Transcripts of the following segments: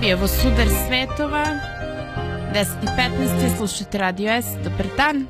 Evo sudar svetova, 10:15, slušajte Radio S, dobar dan.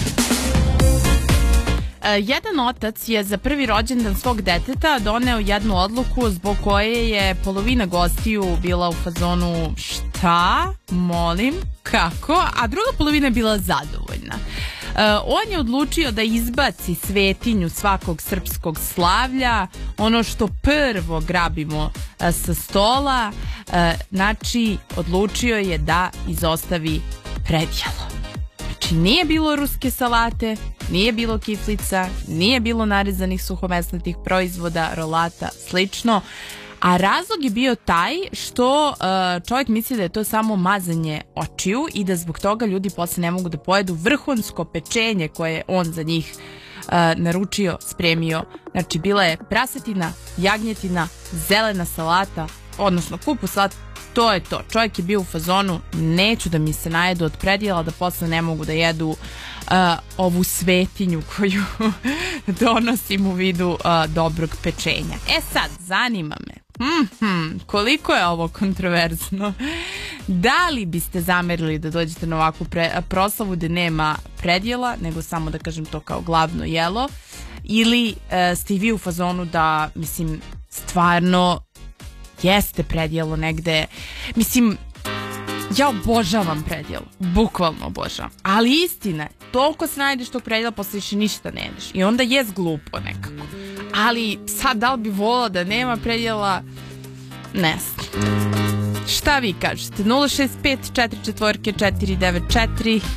Jedan otac je za prvi rođendan svog deteta doneo jednu odluku zbog koje je polovina gostiju bila u fazonu šta, molim, kako, a druga polovina je bila zadovoljna. On je odlučio da izbaci svetinju svakog srpskog slavlja, ono što prvo grabimo sa stola, znači odlučio je da izostavi predjelo. Znači nije bilo ruske salate, nije bilo kiflica, nije bilo narezanih suhomesnatih proizvoda, rolata, slično. A razlog je bio taj što čovjek misli da je to samo mazanje očiju i da zbog toga ljudi posle ne mogu da pojedu vrhunsko pečenje koje je on za njih naručio, spremio. Znači bila je prasetina, jagnjetina, zelena salata, odnosno kupus salata. To je to. Čovjek je bio u fazonu neću da mi se najedu od predjela, da posle ne mogu da jedu ovu svetinju koju donosim u vidu dobrog pečenja. E sad, zanima me, koliko je ovo kontroverzno? Da li biste zamerili da dođete na ovakvu proslavu gde nema predjela, nego samo da kažem to kao glavno jelo, ili ste i vi u fazonu da, mislim, stvarno jeste predjelo negde, mislim, ja obožavam predjelo, bukvalno obožavam, ali istina je, toliko se najdeš tog predjela, posle više ništa ne jedeš i onda jest glupo nekako, ali sad da li bi volila da nema predjela, ne znam. Šta vi kažete? 065 44 494